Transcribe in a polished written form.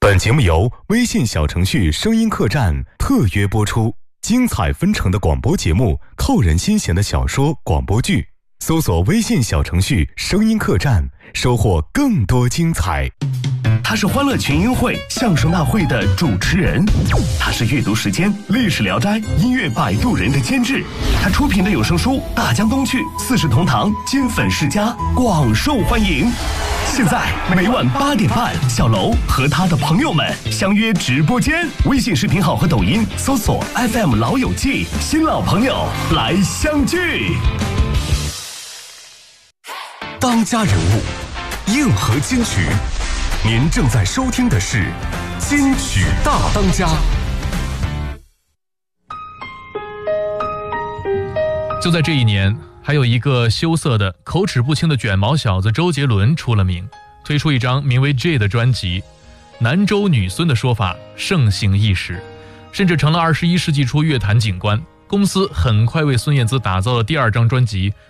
本节目由微信小程序声音客栈特约播出，精彩纷呈的广播节目，扣人心弦的小说广播剧，搜索微信小程序声音客栈，收获更多精彩。 他是欢乐群英会相声大会的主持人，他是阅读时间历史聊斋音乐摆渡人的监制，他出品的有声书《大江东去》四世同堂金粉世家广受欢迎。现在每晚8点半，小楼和他的朋友们相约直播间，微信视频号和抖音搜索 FM 老友记，新老朋友来相聚。 当家人物，硬核金曲，您正在收听的是金曲大当家。 就在这一年，还有一个羞涩的口齿不清的卷毛小子周杰伦出了名，推出一张名为 J 的专辑。男周女孙的说法盛行一时，甚至成了21世纪初乐坛景观。公司很快为孙燕姿打造了第2张专辑